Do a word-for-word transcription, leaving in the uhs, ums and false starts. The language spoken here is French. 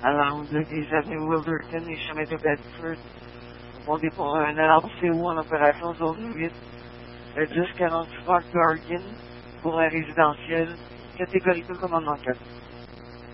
à l'angle des avenues Wilderton et chemin de Bedford. On dépend un arbre C O en opération zone huit. Le dix quarante Park Garden pour un résidentiel, catégorie deux commandement quatre.